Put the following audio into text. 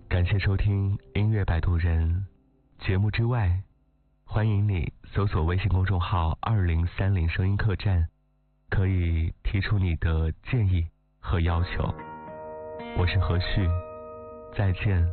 感谢收听音乐摆渡人。节目之外，欢迎你搜索微信公众号2030声音客栈，可以提出你的建议和要求。我是何旭，再见。